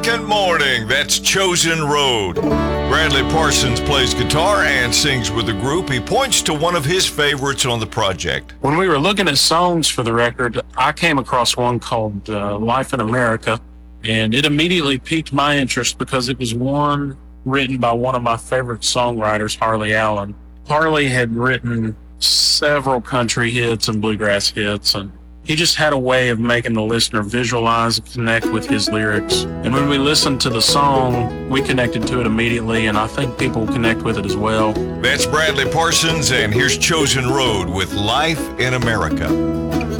Good morning. That's Chosen Road. Bradley Parsons plays guitar and sings with the group. He points to one of his favorites on the project. When we were looking at songs for the record, I came across one called Life in America, and it immediately piqued my interest because it was one written by one of my favorite songwriters, Harley Allen. Harley had written several country hits and bluegrass hits, and he just had a way of making the listener visualize and connect with his lyrics. And when we listened to the song, we connected to it immediately, and I think people connect with it as well. That's Bradley Parsons, and here's Chosen Road with Life in America.